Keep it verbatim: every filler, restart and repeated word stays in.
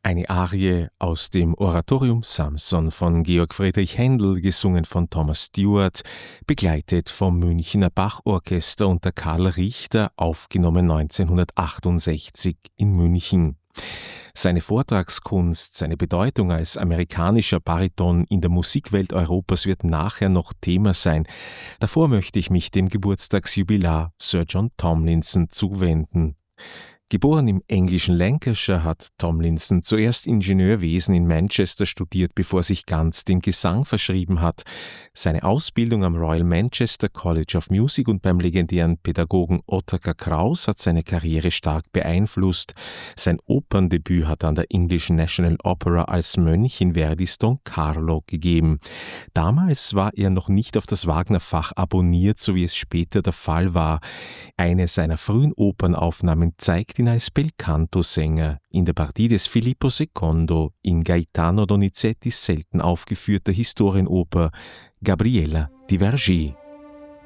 Eine Arie aus dem Oratorium Samson von Georg Friedrich Händel, gesungen von Thomas Stewart, begleitet vom Münchner Bachorchester unter Karl Richter, aufgenommen neunzehnhundertachtundsechzig in München. Seine Vortragskunst, seine Bedeutung als amerikanischer Bariton in der Musikwelt Europas wird nachher noch Thema sein. Davor möchte ich mich dem Geburtstagsjubilar Sir John Tomlinson zuwenden. Geboren im englischen Lancashire hat Tomlinson zuerst Ingenieurwesen in Manchester studiert, bevor er sich ganz dem Gesang verschrieben hat. Seine Ausbildung am Royal Manchester College of Music und beim legendären Pädagogen Ottokar Kraus hat seine Karriere stark beeinflusst. Sein Operndebüt hat er an der English National Opera als Mönch in Verdis Don Carlo gegeben. Damals war er noch nicht auf das Wagner-Fach abonniert, so wie es später der Fall war. Eine seiner frühen Opernaufnahmen zeigt ihn als Belcanto-Sänger in der Partie des Filippo secondo in Gaetano Donizettis selten aufgeführter Historienoper Gabriella di Vergés.